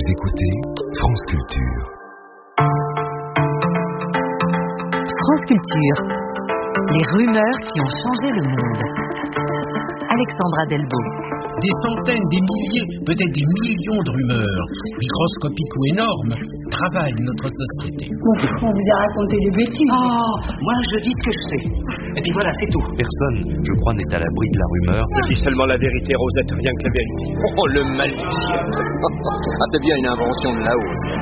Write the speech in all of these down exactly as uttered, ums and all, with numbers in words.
écoutez France Culture. France Culture. Les rumeurs qui ont changé le monde. Alexandra Delbo. Des centaines, des milliers, peut-être des millions de rumeurs, microscopiques ou énormes, travaillent notre société. On vous a raconté des bêtises. Oh, moi je dis ce que je sais. Et puis voilà, c'est tout. Personne, je crois, n'est à l'abri de la rumeur. Je dis seulement la vérité, Rosette, rien que la vérité. Oh, le mal du ciel. Ah, c'est bien une invention de là-haut, ça.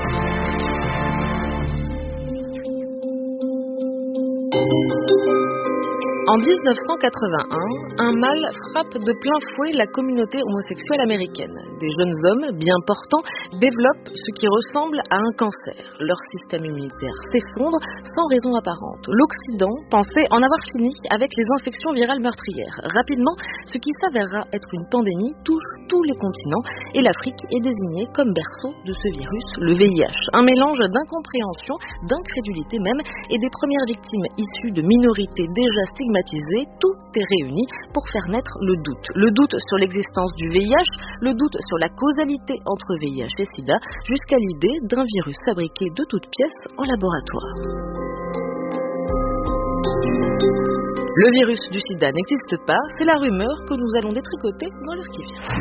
En dix-neuf cent quatre-vingt-un, un mal frappe de plein fouet la communauté homosexuelle américaine. Des jeunes hommes bien portants développent ce qui ressemble à un cancer. Leur système immunitaire s'effondre sans raison apparente. L'Occident pensait en avoir fini avec les infections virales meurtrières. Rapidement, ce qui s'avérera être une pandémie touche tous les continents et l'Afrique est désignée comme berceau de ce virus, le V I H. Un mélange d'incompréhension, d'incrédulité même et des premières victimes issues de minorités déjà stigmatisées. Tout est réuni pour faire naître le doute. Le doute sur l'existence du V I H, le doute sur la causalité entre V I H et sida, jusqu'à l'idée d'un virus fabriqué de toutes pièces en laboratoire. Le virus du sida n'existe pas, c'est la rumeur que nous allons détricoter dans l'heure qui vient.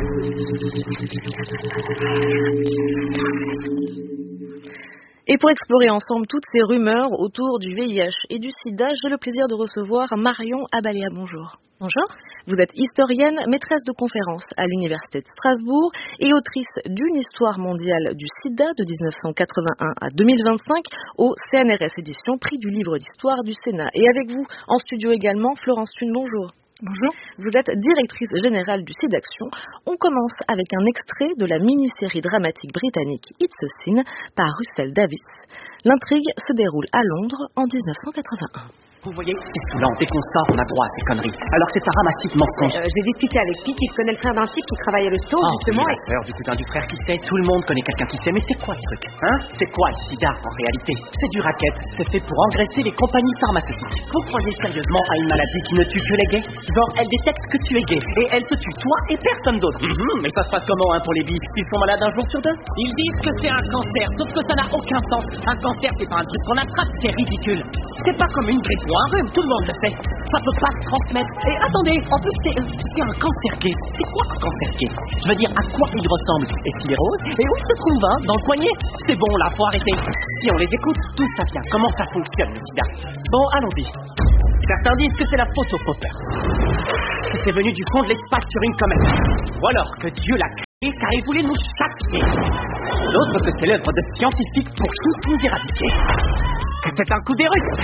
Et pour explorer ensemble toutes ces rumeurs autour du V I H et du sida, j'ai le plaisir de recevoir Marion Abalea. Bonjour. Bonjour. Vous êtes historienne, maîtresse de conférences à l'Université de Strasbourg et autrice d'une histoire mondiale du sida de dix-neuf cent quatre-vingt-un à deux mille vingt-cinq au C N R S Éditions, prix du livre d'histoire du Sénat. Et avec vous, en studio également, Florence Thune, bonjour. Bonjour. Vous êtes directrice générale du SIDAction. On commence avec un extrait de la mini-série dramatique britannique It's a Sin par Russell Davies. L'intrigue se déroule à Londres en dix-neuf cent quatre-vingt-un. Vous voyez, c'est saoulant. Dès qu'on sort, on a droit à ces conneries. Alors c'est un ramassis de mensonges. Euh, J'ai discuté avec Pete, il connaît le frère d'un type qui travaille à l'hosto, oh, justement. Oui, la sœur du cousin du frère qui sait. Tout le monde connaît quelqu'un qui sait. Mais c'est quoi le truc, hein? C'est quoi le sida, en réalité? C'est du racket. C'est fait pour engraisser les compagnies pharmaceutiques. Vous croyez sérieusement à une maladie qui ne tue que les gays? Genre, elle détecte que tu es gay. Et elle te tue, toi et personne d'autre. Mm-hmm, mais ça se passe comment, hein, pour les billes? Ils sont malades un jour sur deux? Ils disent que c'est un cancer, sauf que ça n'a aucun sens. Un cancer, c'est pas un truc qu'on attrape, c'est ridicule. C'est pas comme une grippe ou un rhume, tout le monde le sait. Ça peut pas se transmettre. Et attendez, en plus, c'est, c'est un cancer gay. C'est quoi un cancer gay? Je veux dire, à quoi il ressemble? Est-ce qu'il est rose? Et où il se trouve, hein? Dans le poignet? C'est bon, là, faut arrêter. Si on les écoute, d'où ça vient? Comment ça fonctionne, le sida? Bon, allons-y. Certains disent que c'est la faute aux poppers. Que c'est venu du fond de l'espace sur une comète. Ou alors que Dieu l'a créé car il voulait nous chasser. D'autres que c'est l'œuvre de scientifiques pour tous nous éradiquer. Que c'est un coup des Russes.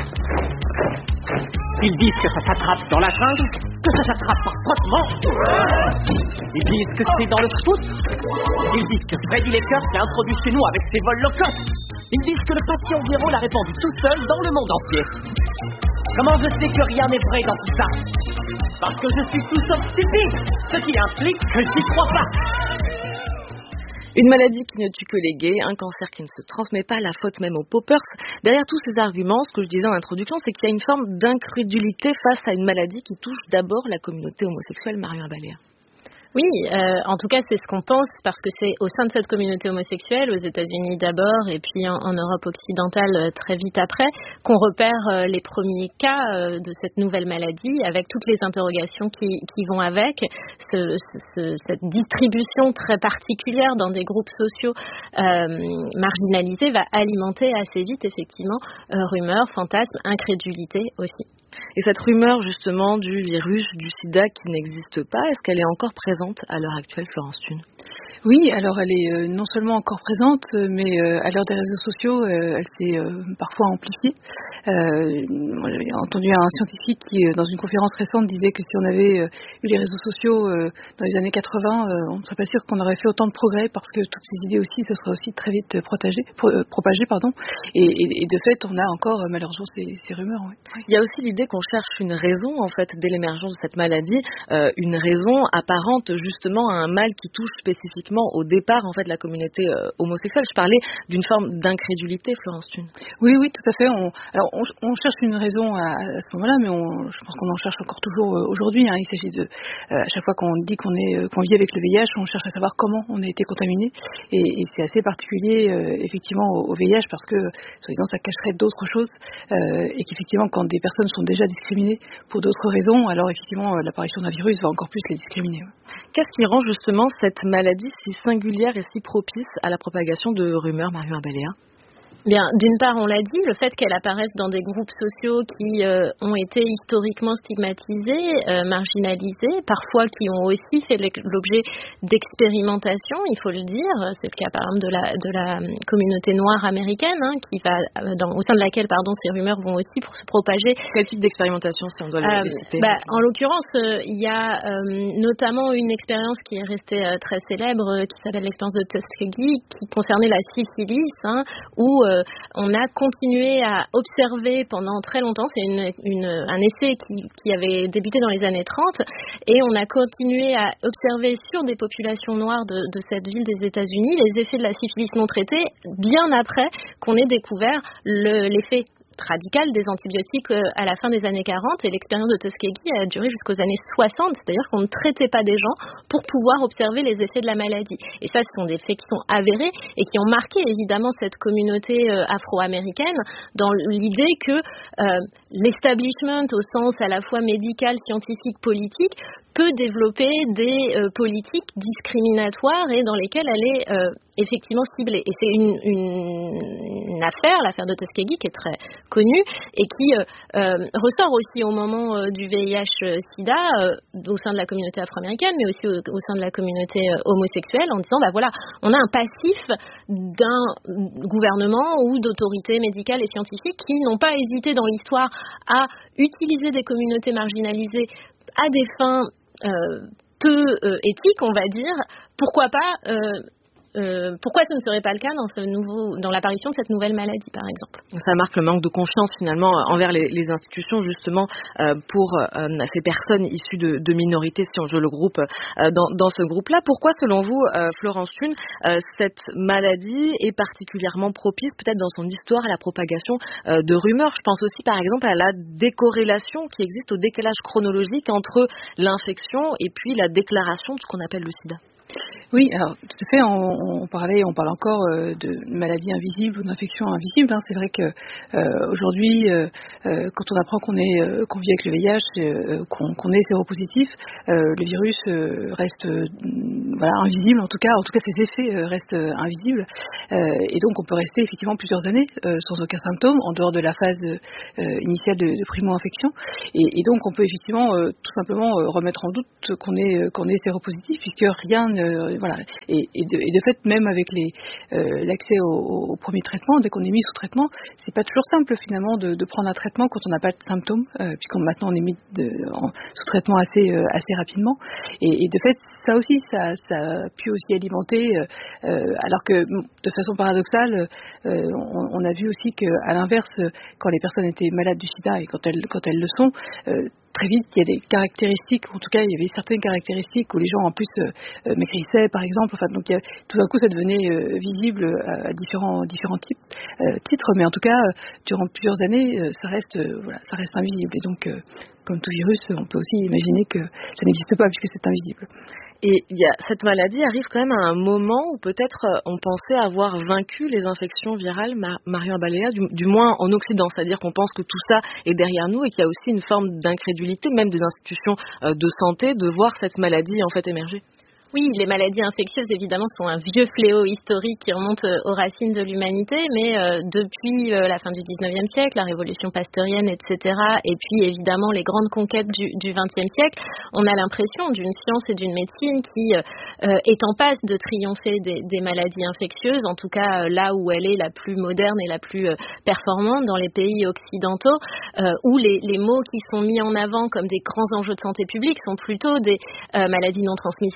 Ils disent que ça s'attrape dans la jungle, que ça s'attrape par frottement. Ils disent que c'est dans le foot. Ils disent que Freddy Lakers l'a introduit chez nous avec ses vols low cost. Ils disent que le patient zéro l'a répandu tout seul dans le monde entier. Comment je sais que rien n'est vrai dans tout ça? Parce que je suis tout sauf stupide, ce qui implique que je n'y crois pas. Une maladie qui ne tue que les gays, un cancer qui ne se transmet pas, la faute même aux poppers. Derrière tous ces arguments, ce que je disais en introduction, c'est qu'il y a une forme d'incrédulité face à une maladie qui touche d'abord la communauté homosexuelle. Marion Abalea. Oui, euh, en tout cas, c'est ce qu'on pense parce que c'est au sein de cette communauté homosexuelle, aux États-Unis d'abord et puis en, en Europe occidentale euh, très vite après, qu'on repère euh, les premiers cas euh, de cette nouvelle maladie avec toutes les interrogations qui, qui vont avec, ce, ce, cette distribution très particulière dans des groupes sociaux euh, marginalisés va alimenter assez vite effectivement euh, rumeurs, fantasmes, incrédulité aussi. Et cette rumeur justement du virus, du sida qui n'existe pas, est-ce qu'elle est encore présente à l'heure actuelle, Florence Thune? Oui, alors elle est euh, non seulement encore présente, mais euh, à l'heure des réseaux sociaux, euh, elle s'est euh, parfois amplifiée. Euh, j'ai entendu un scientifique qui, euh, dans une conférence récente, disait que si on avait euh, eu les réseaux sociaux euh, dans les années quatre-vingts, euh, on ne serait pas sûr qu'on aurait fait autant de progrès parce que toutes ces idées aussi se seraient aussi très vite protégées, pro, euh, propagées. Pardon. Et, et, et de fait, on a encore euh, malheureusement ces, ces rumeurs. Oui. Il y a aussi l'idée qu'on cherche une raison, en fait, dès l'émergence de cette maladie, euh, une raison apparente justement à un mal qui touche spécifiquement uniquement au départ en fait de la communauté euh, homosexuelle. Je parlais d'une forme d'incrédulité, Florence Thune. Oui, oui, tout à fait. On, alors, on, on cherche une raison à, à ce moment-là, mais on, je pense qu'on en cherche encore toujours euh, aujourd'hui. Hein. Il s'agit de, euh, à chaque fois qu'on dit qu'on est, euh, qu'on vit avec le V I H, on cherche à savoir comment on a été contaminé. Et, et c'est assez particulier, euh, effectivement, au, au V I H, parce que, soi-disant, ça cacherait d'autres choses, euh, et qu'effectivement, quand des personnes sont déjà discriminées pour d'autres raisons, alors effectivement, euh, l'apparition d'un virus va encore plus les discriminer. Qu'est-ce qui rend justement cette maladie si singulière et si propice à la propagation de rumeurs, Marion Abalea? Bien, d'une part, on l'a dit, le fait qu'elle apparaisse dans des groupes sociaux qui euh, ont été historiquement stigmatisés, euh, marginalisés, parfois qui ont aussi fait l'objet d'expérimentations, il faut le dire. C'est le cas, par exemple, de la, de la communauté noire américaine, hein, qui va, dans, au sein de laquelle, pardon, ces rumeurs vont aussi pour se propager. Quel type d'expérimentation, si on doit euh, les citer? bah, En l'occurrence, euh, il y a euh, notamment une expérience qui est restée euh, très célèbre, euh, qui s'appelle l'expérience de Tuskegee, qui concernait la syphilis, hein, où euh, on a continué à observer pendant très longtemps, c'est une, une, un essai qui, qui avait débuté dans les années trente, et on a continué à observer sur des populations noires de, de cette ville des États-Unis les effets de la syphilis non traitée, bien après qu'on ait découvert le, l'effet radical des antibiotiques à la fin des années quarante, et l'expérience de Tuskegee a duré jusqu'aux années soixante, c'est-à-dire qu'on ne traitait pas des gens pour pouvoir observer les effets de la maladie. Et ça, ce sont des faits qui sont avérés et qui ont marqué évidemment cette communauté afro-américaine dans l'idée que euh, l'establishment, au sens à la fois médical, scientifique, politique, peut développer des euh, politiques discriminatoires et dans lesquelles elle est euh, effectivement ciblée. Et c'est une, une, une affaire, l'affaire de Tuskegee, qui est très connue et qui euh, euh, ressort aussi au moment euh, du V I H-Sida euh, au sein de la communauté afro-américaine, mais aussi au, au sein de la communauté euh, homosexuelle, en disant, bah voilà, on a un passif d'un gouvernement ou d'autorités médicales et scientifiques qui n'ont pas hésité dans l'histoire à utiliser des communautés marginalisées à des fins euh, peu euh, éthiques, on va dire. Pourquoi pas euh, Euh, pourquoi ce ne serait pas le cas dans, ce nouveau, dans l'apparition de cette nouvelle maladie, par exemple? Ça marque le manque de confiance, finalement, envers les, les institutions, justement, euh, pour euh, ces personnes issues de, de minorités, si on joue le groupe euh, dans, dans ce groupe-là. Pourquoi, selon vous, euh, Florence Thune, euh, cette maladie est particulièrement propice, peut-être dans son histoire, à la propagation euh, de rumeurs? Je pense aussi, par exemple, à la décorrélation qui existe au décalage chronologique entre l'infection et puis la déclaration de ce qu'on appelle le sida. Oui, alors tout à fait, on, on parlait, on parle encore euh, de maladies invisibles ou d'infections invisibles. Hein. C'est vrai que euh, aujourd'hui, euh, euh, quand on apprend qu'on est, euh, qu'on vit avec le V I H, euh, qu'on, qu'on est séropositif, euh, le virus euh, reste, euh, voilà, invisible. En tout cas, en tout cas, ses effets euh, restent euh, invisibles. Euh, et donc, on peut rester effectivement plusieurs années euh, sans aucun symptôme, en dehors de la phase de, euh, initiale de, de primo-infection. Et, et donc, on peut effectivement euh, tout simplement euh, remettre en doute qu'on est, euh, qu'on est séropositif, puisque rien ne Voilà. Et, et, de, et de fait, même avec les, euh, l'accès au, au premier traitement, dès qu'on est mis sous traitement, c'est pas toujours simple finalement de, de prendre un traitement quand on n'a pas de symptômes, euh, puisqu'on maintenant on est mis de, en, sous traitement assez, euh, assez rapidement. Et, et de fait, ça aussi, ça, ça a pu aussi alimenter, euh, euh, alors que de façon paradoxale, euh, on, on a vu aussi qu'à l'inverse, quand les personnes étaient malades du sida et quand elles, quand elles le sont, euh, très vite, il y a des caractéristiques, en tout cas, il y avait certaines caractéristiques où les gens, en plus, euh, maigrissaient, par exemple. Enfin, donc, il y a, tout d'un coup, ça devenait euh, visible à, à différents, différents types, euh, titres. Mais en tout cas, euh, durant plusieurs années, euh, ça reste, euh, voilà, ça reste invisible. Et donc, euh, comme tout virus, on peut aussi imaginer que ça n'existe pas puisque c'est invisible. Et il y a, cette maladie arrive quand même à un moment où peut-être on pensait avoir vaincu les infections virales, Mar- Marion Abalea, du, du moins en Occident. C'est-à-dire qu'on pense que tout ça est derrière nous et qu'il y a aussi une forme d'incrédulité, même des institutions euh, de santé, de voir cette maladie en fait émerger. Oui, les maladies infectieuses, évidemment, sont un vieux fléau historique qui remonte aux racines de l'humanité, mais euh, depuis euh, la fin du dix-neuvième siècle, la révolution pasteurienne, et cetera, et puis évidemment les grandes conquêtes du, du vingtième siècle, on a l'impression d'une science et d'une médecine qui euh, est en passe de triompher des, des maladies infectieuses, en tout cas euh, là où elle est la plus moderne et la plus euh, performante, dans les pays occidentaux, euh, où les, les mots qui sont mis en avant comme des grands enjeux de santé publique sont plutôt des euh, maladies non transmissibles,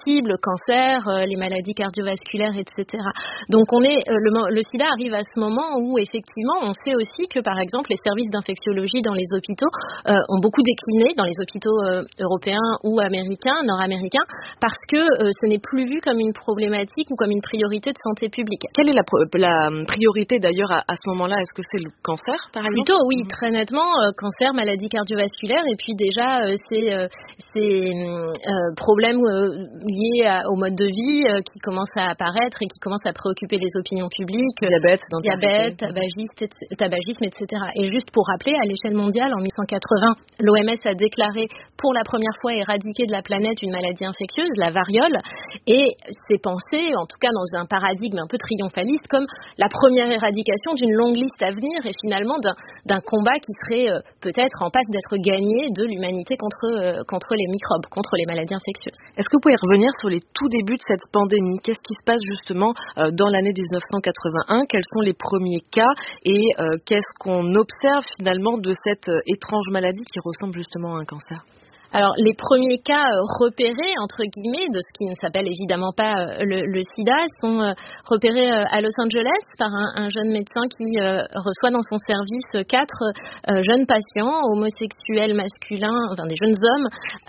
cancer, euh, les maladies cardiovasculaires, et cetera. Donc on est, euh, le, le sida arrive à ce moment où effectivement on sait aussi que par exemple les services d'infectiologie dans les hôpitaux euh, ont beaucoup décliné dans les hôpitaux euh, européens ou américains, nord-américains, parce que euh, ce n'est plus vu comme une problématique ou comme une priorité de santé publique. Quelle est la, la priorité d'ailleurs à, à ce moment-là? Est-ce que c'est le cancer par exemple? Plutôt oui, très nettement, euh, cancer, maladie cardiovasculaire et puis déjà euh, ces, euh, ces euh, problèmes euh, liés à, au mode de vie euh, qui commencent à apparaître et qui commencent à préoccuper les opinions publiques. Diabète, diabète, tabagisme, tabagisme, et cetera. Et juste pour rappeler, à l'échelle mondiale, en mille neuf cent quatre-vingts, l'O M S a déclaré pour la première fois éradiquer de la planète une maladie infectieuse, la variole, et c'est pensé, en tout cas dans un paradigme un peu triomphaliste, comme la première éradication d'une longue liste à venir et finalement d'un, d'un combat qui serait euh, peut-être en passe d'être gagné de l'humanité contre, euh, contre les microbes, contre les maladies infectieuses. Est-ce que vous pouvez revenir sur les tout débuts de cette pandémie? Qu'est-ce qui se passe justement euh, dans l'année dix-neuf cent quatre-vingt-un? Quels sont les premiers cas et euh, qu'est-ce qu'on observe finalement de cette euh, étrange maladie qui ressemble justement à un cancer? Alors, les premiers cas euh, repérés, entre guillemets, de ce qui ne s'appelle évidemment pas euh, le, le sida, sont euh, repérés euh, à Los Angeles par un, un jeune médecin qui euh, reçoit dans son service euh, quatre euh, jeunes patients homosexuels masculins, enfin des jeunes hommes,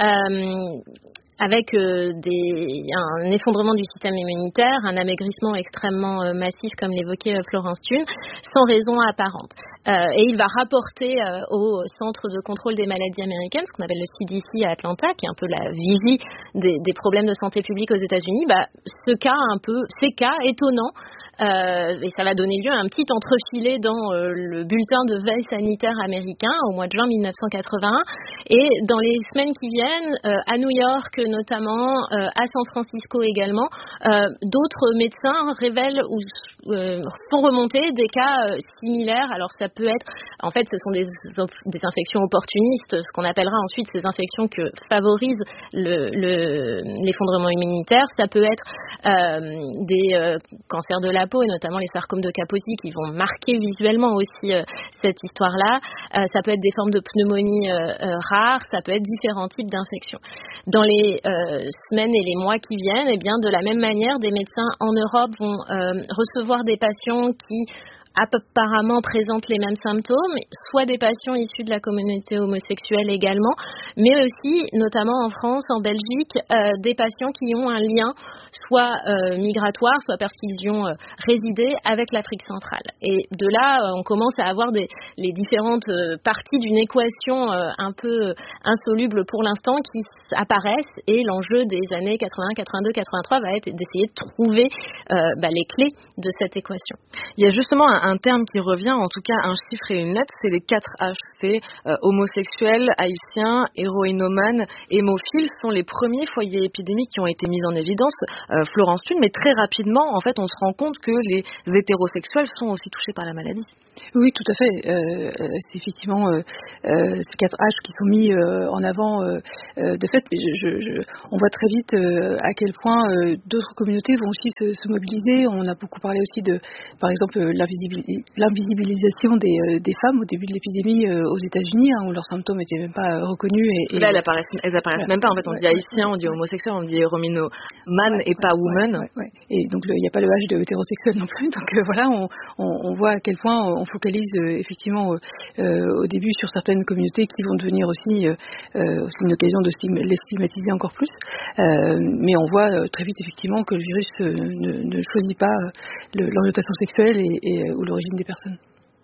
euh, avec euh, des, un effondrement du système immunitaire, un amaigrissement extrêmement euh, massif, comme l'évoquait euh, Florence Thune, sans raison apparente. Euh, et il va rapporter euh, au Centre de contrôle des maladies américaines, ce qu'on appelle le C D C à Atlanta, qui est un peu la vigie des, des problèmes de santé publique aux États-Unis, bah, ce cas un peu, ces cas étonnants, euh, et ça va donner lieu à un petit entrefilet dans euh, le bulletin de veille sanitaire américain au mois de juin mille neuf cent quatre-vingt-un. Et dans les semaines qui viennent, euh, à New York notamment, euh, à San Francisco également, euh, d'autres médecins révèlent ou euh, font remonter des cas euh, similaires. Alors ça peut être, en fait, ce sont des, des infections opportunistes, ce qu'on appellera ensuite ces infections que favorise le, le, l'effondrement immunitaire. Ça peut être euh, des euh, cancers de la peau et notamment les sarcomes de Kaposi qui vont marquer visuellement aussi euh, cette histoire-là. Euh, ça peut être des formes de pneumonie euh, euh, rares, ça peut être différents types d'infections. Dans les euh, semaines et les mois qui viennent, eh bien, de la même manière, des médecins en Europe vont euh, recevoir des patients qui apparemment présentent les mêmes symptômes, soit des patients issus de la communauté homosexuelle également, mais aussi, notamment en France, en Belgique, euh, des patients qui ont un lien soit euh, migratoire, soit parce qu'ils y ont euh, résidé avec l'Afrique centrale. Et de là, euh, on commence à avoir des, les différentes euh, parties d'une équation euh, un peu euh, insoluble pour l'instant qui apparaissent, et l'enjeu des années quatre-vingts, quatre-vingt-deux, quatre-vingt-trois va être d'essayer de trouver euh, bah, les clés de cette équation. Il y a justement un un terme qui revient, en tout cas un chiffre et une lettre, c'est les quatre H. C'est euh, homosexuels, haïtiens, héroïnomanes, hémophiles sont les premiers foyers épidémiques qui ont été mis en évidence, euh, Florence Thune, mais très rapidement, en fait, on se rend compte que les hétérosexuels sont aussi touchés par la maladie. Oui, tout à fait. Euh, c'est effectivement euh, euh, ces quatre H qui sont mis euh, en avant euh, euh, de fait, mais je, je, je, on voit très vite euh, à quel point euh, d'autres communautés vont aussi se, se mobiliser. On a beaucoup parlé aussi de, par exemple, l'invisibilisation l'invisibilisation des, euh, des femmes au début de l'épidémie euh, aux États-Unis, hein, où leurs symptômes n'étaient même pas euh, reconnus. Et, et là, elles apparaissent, elles apparaissent voilà. même pas. En fait, on dit haïtien, on dit homosexuel, on dit héroïno man ouais, et pas ouais, woman. Ouais, ouais. Et donc, il n'y a pas le H de hétérosexuel non plus. Donc euh, voilà, on, on, on voit à quel point on focalise euh, effectivement euh, au début sur certaines communautés qui vont devenir aussi, euh, aussi une occasion de stigma- les stigmatiser encore plus. Euh, mais on voit euh, très vite effectivement que le virus euh, ne, ne choisit pas euh, le, l'orientation sexuelle et, et, ou l'origine des personnes.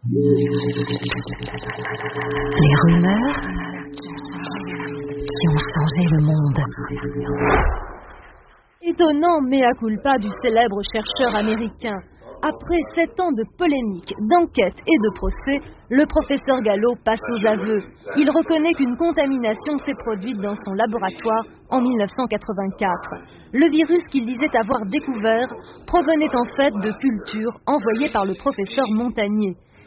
Les rumeurs qui ont changé le monde. Étonnant mea culpa du célèbre chercheur américain. Après sept ans de polémiques, d'enquêtes et de procès, le professeur Gallo passe aux aveux. Il reconnaît qu'une contamination s'est produite dans son laboratoire en mille neuf cent quatre-vingt-quatre. Le virus qu'il disait avoir découvert provenait en fait de cultures envoyées par le professeur Montagnier.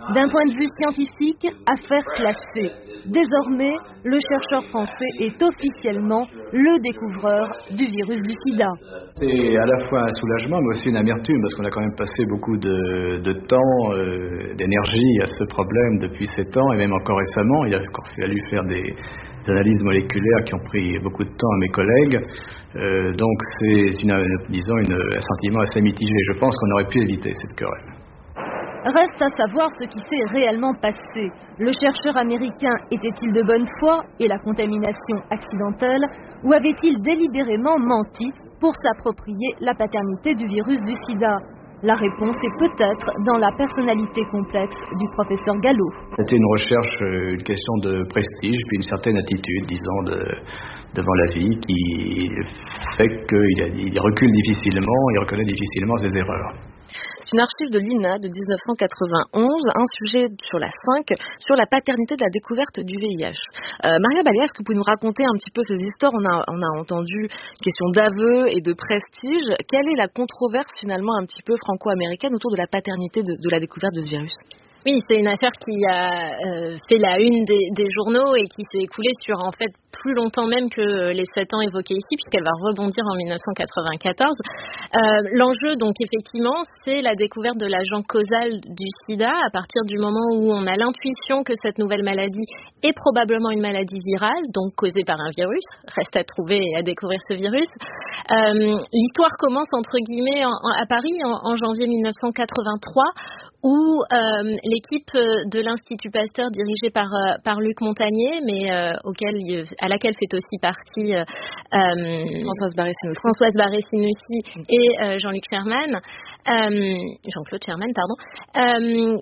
D'un point de vue scientifique, affaire classée. Désormais, le chercheur français est officiellement le découvreur du virus du sida. C'est à la fois un soulagement mais aussi une amertume parce qu'on a quand même passé beaucoup de, de temps, euh, d'énergie à ce problème depuis sept ans et même encore récemment. Il a encore fallu faire des, des analyses moléculaires qui ont pris beaucoup de temps à mes collègues. Euh, donc c'est une, disons une, un sentiment assez mitigé. Je pense qu'on aurait pu éviter cette querelle. Reste à savoir ce qui s'est réellement passé. Le chercheur américain était-il de bonne foi et la contamination accidentelle, ou avait-il délibérément menti pour s'approprier la paternité du virus du sida? La réponse est peut-être dans la personnalité complexe du professeur Gallo. C'était une recherche, une question de prestige, puis une certaine attitude, disons, de, devant la vie, qui fait qu'il il recule difficilement, il reconnaît difficilement ses erreurs. C'est une archive de l'I N A de dix-neuf cent quatre-vingt-onze, un sujet sur la cinq, sur la paternité de la découverte du V I H. Euh, Maria Balea, est-ce que vous pouvez nous raconter un petit peu ces histoires? On a, on a entendu question d'aveu et de prestige. Quelle est la controverse finalement un petit peu franco-américaine autour de la paternité de, de la découverte de ce virus? Oui, c'est une affaire qui a euh, fait la une des, des journaux et qui s'est écoulée sur en fait plus longtemps même que les sept ans évoqués ici, puisqu'elle va rebondir en dix-neuf cent quatre-vingt-quatorze. Euh, l'enjeu, donc effectivement, c'est la découverte de l'agent causal du sida à partir du moment où on a l'intuition que cette nouvelle maladie est probablement une maladie virale, donc causée par un virus. Reste à trouver et à découvrir ce virus. Euh, l'histoire commence entre guillemets en, en, à Paris en, en janvier dix-neuf cent quatre-vingt-trois, où euh, l'équipe de l'Institut Pasteur dirigée par euh, par Luc Montagnier, mais euh, auquel à laquelle fait aussi partie euh, Françoise Barré-Sinoussi, Françoise Barré-Sinoussi et euh, Jean-Luc Sherman, euh, Jean-Claude Sherman, pardon. Euh,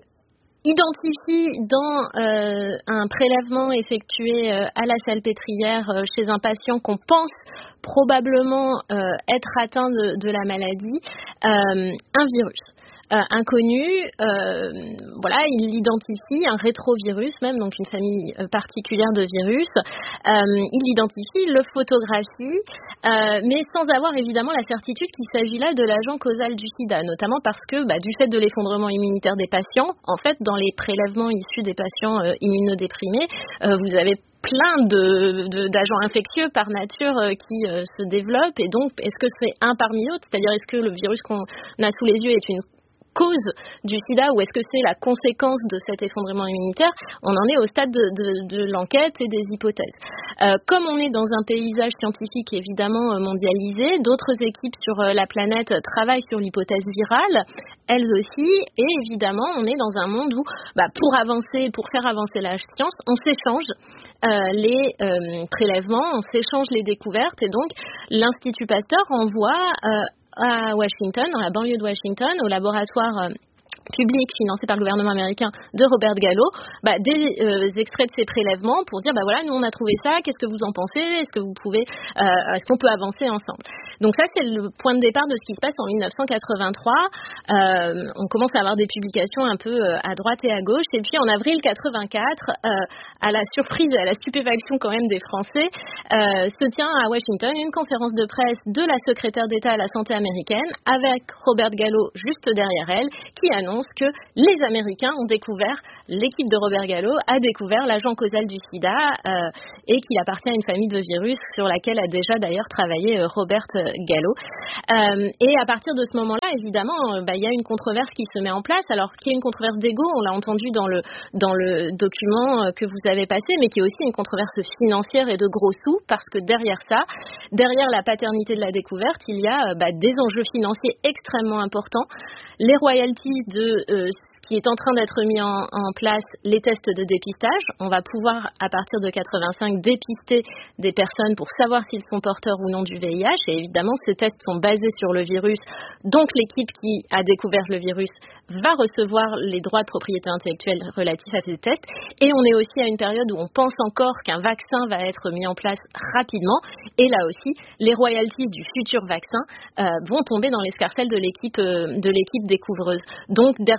identifie dans euh, un prélèvement effectué euh, à la Salpêtrière euh, chez un patient qu'on pense probablement euh, être atteint de, de la maladie, euh, un virus. Euh, inconnu, euh, voilà, il identifie un rétrovirus même, donc une famille euh, particulière de virus. Euh, il l'identifie, le photographie, euh, mais sans avoir évidemment la certitude qu'il s'agit là de l'agent causal du sida, notamment parce que bah, du fait de l'effondrement immunitaire des patients, en fait, dans les prélèvements issus des patients euh, immunodéprimés, euh, vous avez plein de, de, d'agents infectieux par nature euh, qui euh, se développent, et donc est-ce que c'est un parmi d'autres, c'est-à-dire est-ce que le virus qu'on a sous les yeux est une cause du sida ou est-ce que c'est la conséquence de cet effondrement immunitaire? On en est au stade de, de, de l'enquête et des hypothèses. Euh, comme on est dans un paysage scientifique évidemment mondialisé, d'autres équipes sur la planète travaillent sur l'hypothèse virale, elles aussi, et évidemment on est dans un monde où bah, pour avancer, pour faire avancer la science, on s'échange euh, les euh, prélèvements, on s'échange les découvertes, et donc l'Institut Pasteur envoie euh, à Washington, dans la banlieue de Washington, au laboratoire euh, public financé par le gouvernement américain de Robert Gallo, bah, des euh, extraits de ces prélèvements pour dire bah voilà, nous on a trouvé ça, qu'est-ce que vous en pensez, est-ce que vous pouvez euh, est-ce qu'on peut avancer ensemble. Donc ça c'est le point de départ de ce qui se passe en dix-neuf cent quatre-vingt-trois. Euh, on commence à avoir des publications un peu euh, à droite et à gauche, et puis en avril quatre-vingt-quatre, euh, à la surprise et à la stupéfaction quand même des Français, euh, se tient à Washington une conférence de presse de la secrétaire d'État à la santé américaine avec Robert Gallo juste derrière elle, qui annonce que les Américains ont découvert, l'équipe de Robert Gallo a découvert l'agent causal du sida euh, et qu'il appartient à une famille de virus sur laquelle a déjà d'ailleurs travaillé euh, Robert Gallo. Euh, et à partir de ce moment-là, évidemment, euh, bah, il y a une controverse qui se met en place. Alors, qui est une controverse d'ego, on l'a entendu dans le, dans le document euh, que vous avez passé, mais qui est aussi une controverse financière et de gros sous, parce que derrière ça, derrière la paternité de la découverte, il y a euh, bah, des enjeux financiers extrêmement importants. Les royalties de Euh, qui est en train d'être mis en, en place, les tests de dépistage. On va pouvoir, à partir de quatre-vingt-cinq, dépister des personnes pour savoir s'ils sont porteurs ou non du V I H. Et évidemment, ces tests sont basés sur le virus. Donc, l'équipe qui a découvert le virus va recevoir les droits de propriété intellectuelle relatifs à ces tests. Et on est aussi à une période où on pense encore qu'un vaccin va être mis en place rapidement. Et là aussi, les royalties du futur vaccin euh, vont tomber dans l'escarcelle de l'équipe, euh, de l'équipe découvreuse. Donc, derrière ces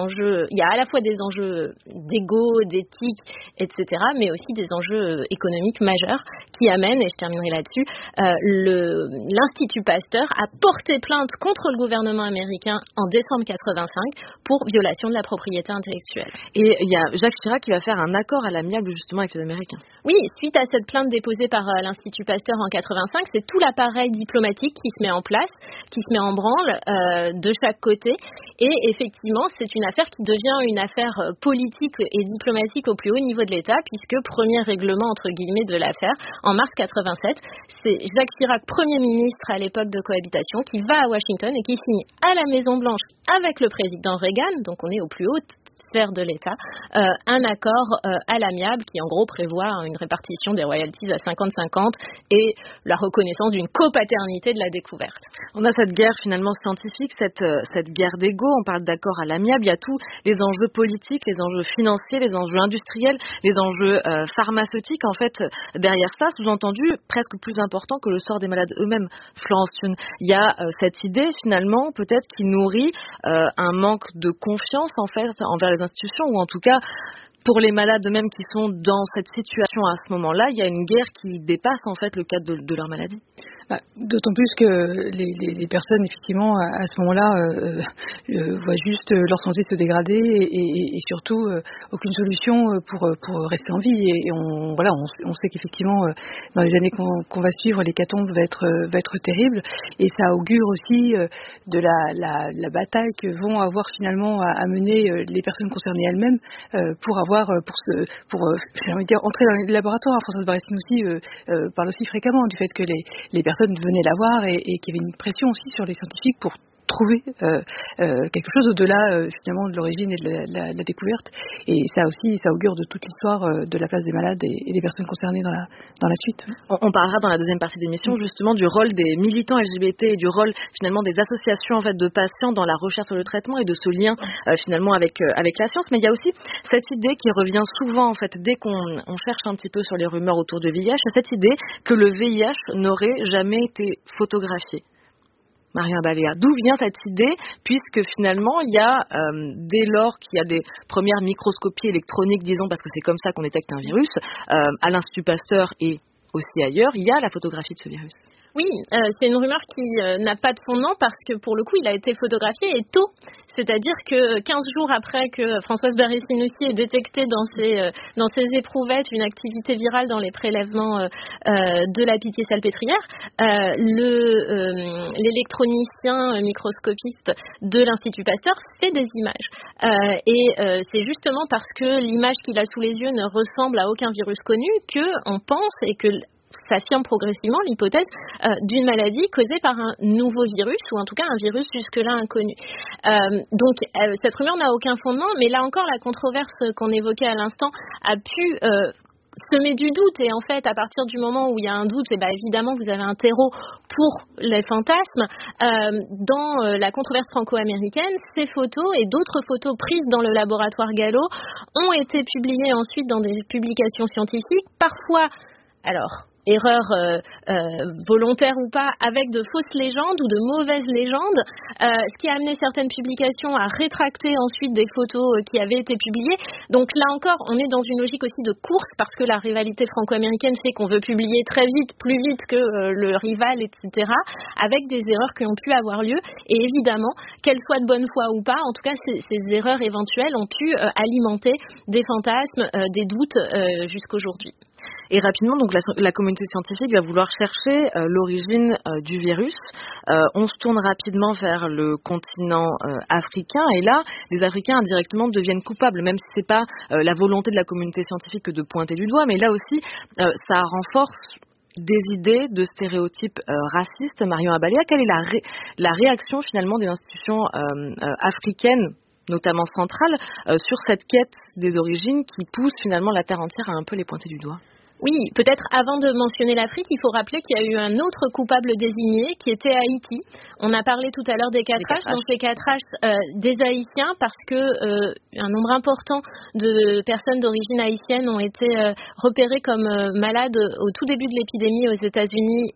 enjeux, il y a à la fois des enjeux d'ego, d'éthique, et cetera, mais aussi des enjeux économiques majeurs qui amènent, et je terminerai là-dessus, euh, le, l'Institut Pasteur a porté plainte contre le gouvernement américain en décembre quatre-vingt-cinq pour violation de la propriété intellectuelle. Et il y a Jacques Chirac qui va faire un accord à l'amiable justement avec les Américains. Oui, suite à cette plainte déposée par euh, l'Institut Pasteur en quatre-vingt-cinq, c'est tout l'appareil diplomatique qui se met en place, qui se met en branle euh, de chaque côté. Et effectivement, c'est une affaire qui devient une affaire politique et diplomatique au plus haut niveau de l'État, puisque premier règlement, entre guillemets, de l'affaire, en mars quatre-vingt-sept, c'est Jacques Chirac, Premier ministre à l'époque de cohabitation, qui va à Washington et qui signe à la Maison-Blanche avec le président Reagan, donc on est au plus haut sphère de l'État, euh, un accord euh, à l'amiable qui en gros prévoit une répartition des royalties à cinquante cinquante et la reconnaissance d'une copaternité de la découverte. On a cette guerre finalement scientifique, cette, euh, cette guerre d'ego, on parle d'accord à l'amiable, il y a tous les enjeux politiques, les enjeux financiers, les enjeux industriels, les enjeux euh, pharmaceutiques. En fait, derrière ça, sous-entendu, presque plus important que le sort des malades eux-mêmes, Florence Thune. Il y a euh, cette idée finalement peut-être qui nourrit euh, un manque de confiance en fait envers les institutions, ou en tout cas pour les malades eux-mêmes qui sont dans cette situation à ce moment-là, il y a une guerre qui dépasse en fait le cadre de, de leur maladie. Bah, d'autant plus que les, les, les personnes effectivement à, à ce moment-là euh, euh, voient juste leur santé se dégrader et, et, et surtout euh, aucune solution pour, pour rester en vie. Et, et on, voilà, on, on sait qu'effectivement euh, dans les années qu'on, qu'on va suivre, l'hécatombe va être, va être terrible, et ça augure aussi euh, de la, la, la bataille que vont avoir finalement à, à mener euh, les personnes concernées elles-mêmes euh, pour avoir pour se pour euh, j'ai envie de dire entrer dans les laboratoires. Françoise Barrestine aussi euh, euh, parle aussi fréquemment du fait que les, les personnes venaient la voir et, et qu'il y avait une pression aussi sur les scientifiques pour trouver euh, euh, quelque chose au-delà euh, finalement de l'origine et de la, la, la découverte, et ça aussi ça augure de toute l'histoire euh, de la place des malades et, et des personnes concernées dans la, dans la suite. On, on parlera dans la deuxième partie de l'émission justement du rôle des militants L G B T et du rôle finalement des associations en fait de patients dans la recherche sur le traitement et de ce lien euh, finalement avec, euh, avec la science. Mais il y a aussi cette idée qui revient souvent en fait dès qu'on on cherche un petit peu sur les rumeurs autour de V I H, c'est cette idée que le V I H n'aurait jamais été photographié. Marion Abaléa, d'où vient cette idée, puisque finalement il y a euh, dès lors qu'il y a des premières microscopies électroniques, disons, parce que c'est comme ça qu'on détecte un virus, euh, à l'Institut Pasteur et aussi ailleurs, il y a la photographie de ce virus. Oui, euh, c'est une rumeur qui euh, n'a pas de fondement parce que pour le coup il a été photographié et tôt, c'est-à-dire que quinze jours après que Françoise Barrestine aussi ait détecté dans ses, euh, dans ses éprouvettes une activité virale dans les prélèvements euh, euh, de la Pitié-Salpêtrière, euh, le, euh, l'électronicien microscopiste de l'Institut Pasteur fait des images. Euh, et euh, c'est justement parce que l'image qu'il a sous les yeux ne ressemble à aucun virus connu qu'on pense et que s'affirme progressivement l'hypothèse euh, d'une maladie causée par un nouveau virus, ou en tout cas un virus jusque-là inconnu. Euh, donc euh, cette rumeur n'a aucun fondement, mais là encore la controverse qu'on évoquait à l'instant a pu euh, semer du doute, et en fait à partir du moment où il y a un doute, et ben évidemment vous avez un terreau pour les fantasmes. Euh, dans euh, la controverse franco-américaine, ces photos et d'autres photos prises dans le laboratoire Gallo ont été publiées ensuite dans des publications scientifiques, parfois alors erreur euh, euh, volontaire ou pas, avec de fausses légendes ou de mauvaises légendes, euh, ce qui a amené certaines publications à rétracter ensuite des photos euh, qui avaient été publiées. Donc là encore, on est dans une logique aussi de course, parce que la rivalité franco-américaine fait qu'on veut publier très vite, plus vite que euh, le rival, et cetera, avec des erreurs qui ont pu avoir lieu. Et évidemment, qu'elles soient de bonne foi ou pas, en tout cas, ces, ces erreurs éventuelles ont pu euh, alimenter des fantasmes, euh, des doutes euh, jusqu'aujourd'hui. Et rapidement, donc la, la communauté scientifique va vouloir chercher euh, l'origine euh, du virus. Euh, on se tourne rapidement vers le continent euh, africain, et là, les Africains indirectement deviennent coupables, même si c'est pas euh, la volonté de la communauté scientifique que de pointer du doigt, mais là aussi, euh, ça renforce des idées, de stéréotypes euh, racistes. Marion Abaléa, quelle est la, ré- la réaction finalement des institutions euh, euh, africaines, notamment centrales, euh, sur cette quête des origines qui pousse finalement la Terre entière à un peu les pointer du doigt? Oui, peut-être avant de mentionner l'Afrique, il faut rappeler qu'il y a eu un autre coupable désigné qui était Haïti. On a parlé tout à l'heure des quatre H, donc les quatre H euh, des Haïtiens, parce que euh, un nombre important de personnes d'origine haïtienne ont été euh, repérées comme euh, malades au tout début de l'épidémie aux États-Unis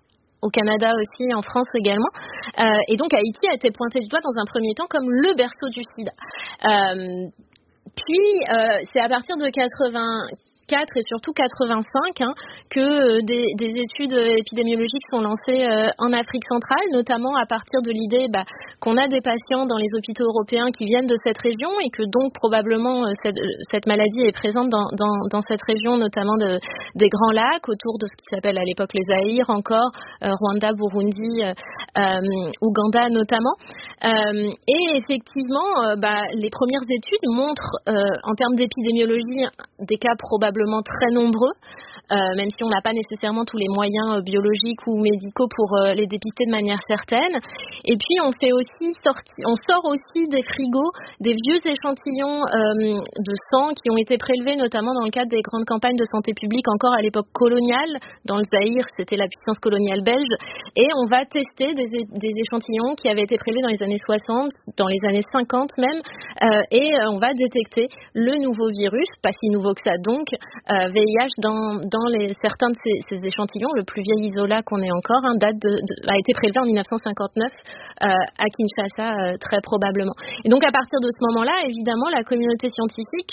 au Canada aussi, en France également. Euh, et donc Haïti a été pointé du doigt dans un premier temps comme le berceau du sida. Euh, puis euh, c'est à partir de quatre-vingt-quatre et surtout quatre-vingt-cinq hein, que euh, des, des études épidémiologiques sont lancées euh, en Afrique centrale, notamment à partir de l'idée bah, qu'on a des patients dans les hôpitaux européens qui viennent de cette région et que donc probablement euh, cette, cette maladie est présente dans, dans, dans cette région, notamment de, des Grands Lacs, autour de ce qui s'appelle à l'époque les Zaïre encore, euh, Rwanda, Burundi, euh, euh, Ouganda notamment. Euh, et effectivement, euh, bah, les premières études montrent euh, en termes d'épidémiologie des cas probablement très nombreux, euh, même si on n'a pas nécessairement tous les moyens euh, biologiques ou médicaux pour euh, les dépister de manière certaine. Et puis on fait aussi sorti, on sort aussi des frigos des vieux échantillons euh, de sang qui ont été prélevés notamment dans le cadre des grandes campagnes de santé publique encore à l'époque coloniale. Dans le Zaïre, c'était la puissance coloniale belge. Et on va tester des, des échantillons qui avaient été prélevés dans les années soixante, dans les années cinquante même, euh, et euh, on va détecter le nouveau virus, pas si nouveau que ça donc, Euh, V I H dans, dans les, certains de ces, ces échantillons. Le plus vieil isolat qu'on ait encore hein, date de, de, a été prélevé en dix-neuf cent cinquante-neuf euh, à Kinshasa euh, très probablement. Et donc à partir de ce moment-là, évidemment, la communauté scientifique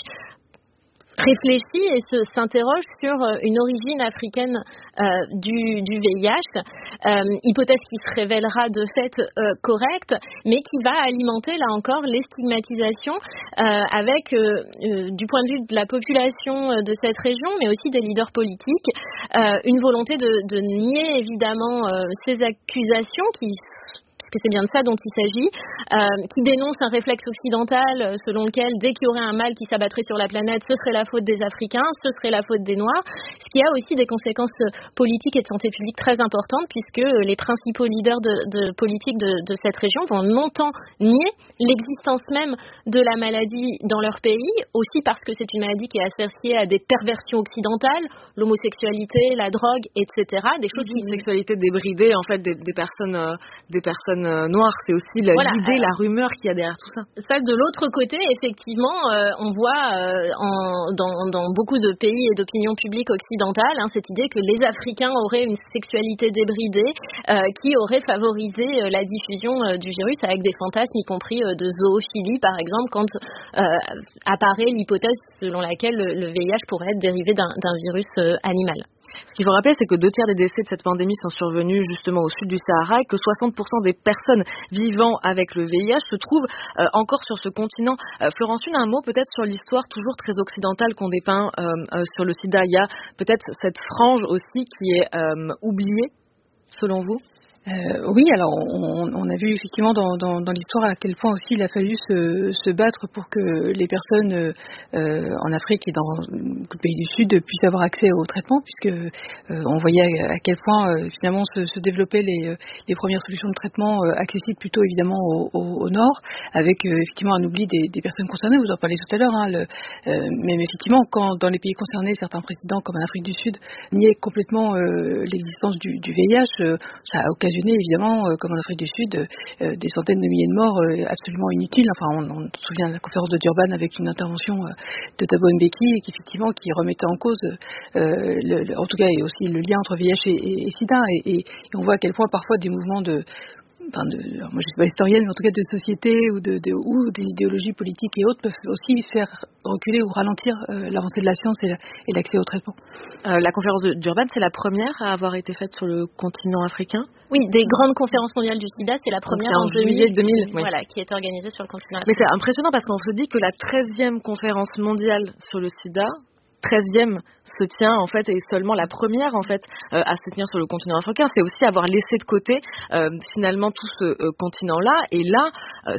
réfléchit et se, s'interroge sur une origine africaine euh, du, du V I H, euh, hypothèse qui se révélera de fait euh, correcte, mais qui va alimenter là encore les stigmatisations euh, avec, euh, euh, du point de vue de la population de cette région, mais aussi des leaders politiques, euh, une volonté de, de nier évidemment euh, ces accusations qui que c'est bien de ça dont il s'agit, euh, qui dénonce un réflexe occidental selon lequel dès qu'il y aurait un mal qui s'abattrait sur la planète, ce serait la faute des Africains, ce serait la faute des Noirs, ce qui a aussi des conséquences politiques et de santé publique très importantes puisque les principaux leaders de, de politique de, de cette région vont longtemps nier l'existence même de la maladie dans leur pays, aussi parce que c'est une maladie qui est associée à des perversions occidentales, l'homosexualité, la drogue, et cetera. Des choses qui... Une sexualité débridée, en fait, des, des personnes, euh, des personnes euh, noires. C'est aussi la, voilà, l'idée, euh, la rumeur qu'il y a derrière tout ça. Ça, de l'autre côté, effectivement, euh, on voit euh, en, dans, dans beaucoup de pays et d'opinion publique occidentale hein, cette idée que les Africains auraient une sexualité débridée euh, qui aurait favorisé euh, la diffusion euh, du virus avec des fantasmes, y compris euh, de zoophilie, par exemple, quand euh, apparaît l'hypothèse selon laquelle le, le V I H pourrait être dérivé d'un, d'un virus euh, animal. Ce qu'il faut rappeler, c'est que deux tiers des décès de cette pandémie sont survenus justement au sud du Sahara et que soixante pour cent des personnes vivant avec le V I H se trouvent euh, encore sur ce continent. Euh, Florence-Une, un mot peut-être sur l'histoire toujours très occidentale qu'on dépeint euh, euh, sur le sida. Il y a peut-être cette frange aussi qui est euh, oubliée, selon vous ? Euh, oui, alors on, on a vu effectivement dans, dans, dans l'histoire à quel point aussi il a fallu se, se battre pour que les personnes euh, en Afrique et dans le pays du Sud puissent avoir accès au traitement, puisque euh, on voyait à, à quel point euh, finalement se, se développaient les, les premières solutions de traitement euh, accessibles plutôt évidemment au, au, au nord, avec euh, effectivement un oubli des, des personnes concernées. Vous en parlez tout à l'heure, hein, le, euh, mais effectivement quand dans les pays concernés, certains présidents comme en Afrique du Sud niaient complètement euh, l'existence du, du V I H, euh, ça a occasionné évidemment, euh, comme en Afrique du Sud, euh, des centaines de milliers de morts euh, absolument inutiles. Enfin, on, on se souvient de la conférence de Durban avec une intervention euh, de Thabo Mbeki, qui effectivement qui remettait en cause, euh, le, le, en tout cas, et aussi le lien entre V I H et, et, et SIDA. Et, et, et on voit à quel point parfois des mouvements de Enfin de, moi je suis pas historienne, mais en tout cas de société ou, de, de, ou des idéologies politiques et autres peuvent aussi faire reculer ou ralentir euh, l'avancée de la science et, la, et l'accès au traitement. Euh, la conférence de Durban, c'est la première à avoir été faite sur le continent africain ? Oui, des grandes conférences mondiales du sida, c'est la première en, en juillet deux mille, oui. Voilà, qui est organisée sur le continent africain. Mais c'est impressionnant parce qu'on se dit que la treizième conférence mondiale sur le sida, treizième se tient en fait et seulement la première en fait euh, à se tenir sur le continent africain. C'est aussi avoir laissé de côté euh, finalement tout ce euh, continent-là. Et là, euh,